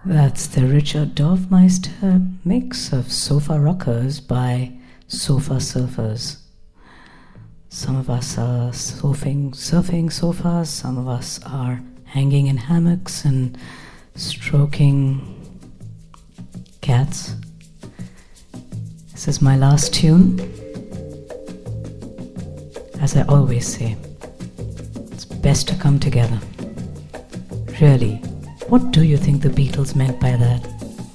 That's the Richard Dorfmeister mix of Sofa Rockers by Sofa Surfers. Some of us are surfing sofas, some of us are hanging in hammocks and stroking cats. This is my last tune. As I always say, it's best to come together. Really, what do you think the Beatles meant by that?